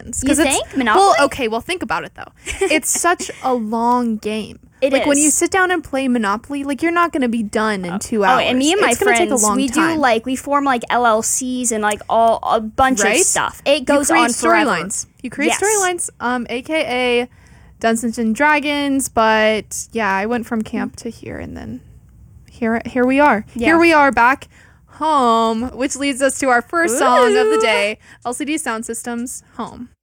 Dragons. You think? Monopoly? Well, think about it, though. It's such a long game. It like, is. when you sit down and play Monopoly, like, you're not going to be done in 2 hours. Oh, and me and my it's gonna friends, take a long we time. do, like, we form, like, LLCs and, like, a bunch of stuff. It goes on forever. Storylines. You create Yes. storylines, a.k.a. Dungeons and Dragons, but, yeah, I went from camp to here, and then here we are. Yeah. Here we are back home, which leads us to our first song of the day, LCD Sound Systems, Home.